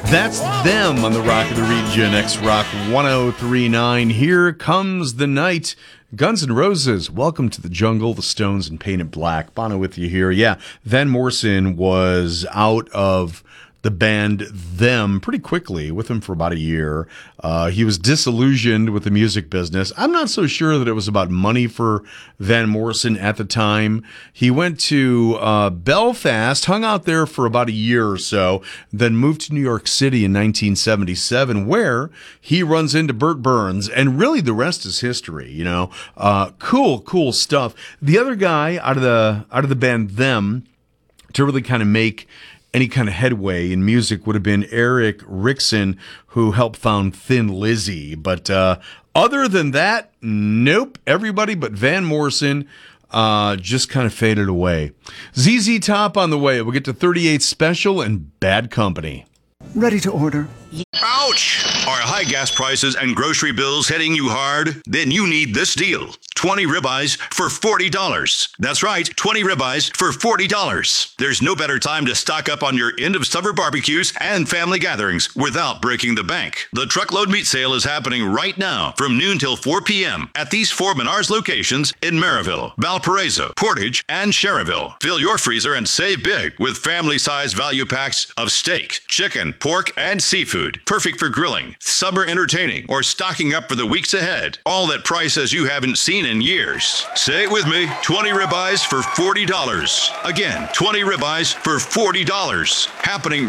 That's them on the Rock of the Region, X-Rock 1039. Here Comes the Night. Guns N' Roses, Welcome to the Jungle, the Stones, and Painted Black. Bono with you here. Yeah, Van Morrison was out of the band Them pretty quickly, with him for about a year. He was disillusioned with the music business. I'm not so sure that it was about money for Van Morrison at the time. He went to Belfast, hung out there for about a year or so, then moved to New York City in 1977, where he runs into Burt Burns, and really the rest is history. You know, cool stuff. The other guy out of the band Them to really kind of make any kind of headway in music would have been Eric Rickson, who helped found Thin Lizzy. But other than that, nope. Everybody but Van Morrison just kind of faded away. ZZ Top on the way. We'll get to 38 Special and Bad Company. Ready to order. Ouch! Are high gas prices and grocery bills hitting you hard? Then you need this deal. 20 ribeyes for $40. That's right, 20 ribeyes for $40. There's no better time to stock up on your end of summer barbecues and family gatherings without breaking the bank. The truckload meat sale is happening right now from noon till 4 p.m. at these four Menards locations in Maryville, Valparaiso, Portage, and Cherryville. Fill your freezer and save big with family-sized value packs of steak, chicken, pork, and seafood. Perfect for grilling, summer entertaining, or stocking up for the weeks ahead. All at prices you haven't seen in years. Say it with me, 20 ribeyes for $40. Again, 20 ribeyes for $40. Happening